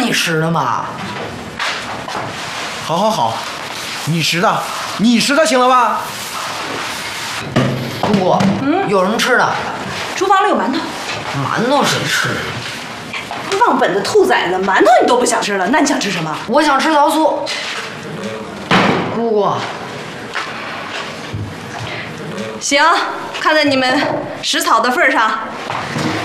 你吃的嘛。 好，你吃的行了吧？ 姑姑，有什么吃的？ 厨房里有馒头。 馒头谁吃？ 忘本的兔崽子，馒头你都不想吃了，那你想吃什么？ 我想吃桃酥。姑姑， 行，看在你们食草的份上，